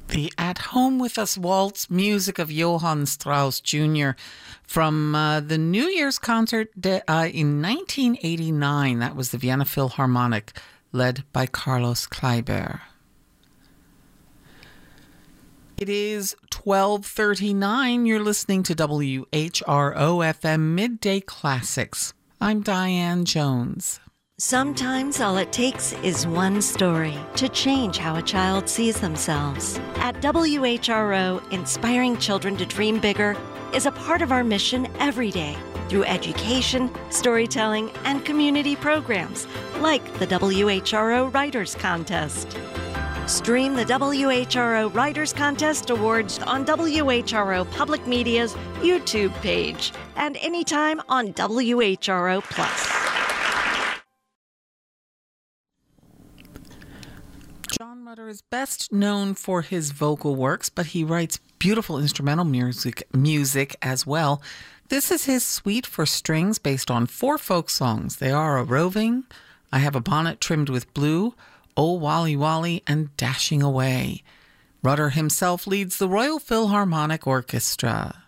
The At Home With Us waltz music of Johann Strauss Jr. from the New Year's concert in 1989. That was the Vienna Philharmonic, led by Carlos Kleiber. It is 12:39. You're listening to WHRO FM Midday Classics. I'm Diane Jones. Sometimes all it takes is one story to change how a child sees themselves. At WHRO, inspiring children to dream bigger is a part of our mission every day through education, storytelling, and community programs like the WHRO Writers Contest. Stream the WHRO Writers Contest Awards on WHRO Public Media's YouTube page and anytime on WHRO Plus. John Rutter is best known for his vocal works, but he writes beautiful instrumental music as well. This is his suite for strings based on 4 folk songs. They are A Roving, I Have a Bonnet Trimmed with Blue, Oh Wally Wally, and Dashing Away. Rutter himself leads the Royal Philharmonic Orchestra.